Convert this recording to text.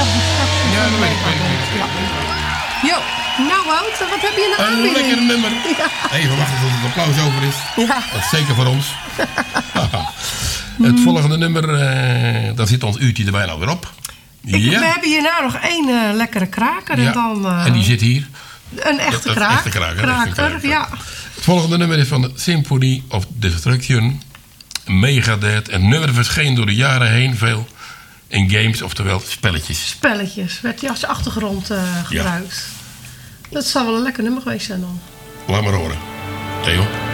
Self-Destruction. Ja, dat weet ik. Ja. Jo, nou Wout, wat heb je nou Een lekker nummer. Ja. Even wachten tot het applaus over is. Ja. Dat is zeker voor ons. Het volgende nummer, dan zit ons uurtje er bijna weer op. We hebben hierna nog één lekkere kraker. En, dan, en die zit hier. Een echte kraker. Ja. Het volgende nummer is van de Symphony of Destruction. Megadeth. En nummer verscheen door de jaren heen veel in games, oftewel spelletjes. Spelletjes, werd die als achtergrond gebruikt. Ja. Dat zal wel een lekker nummer geweest zijn dan. Laat maar horen. Theo.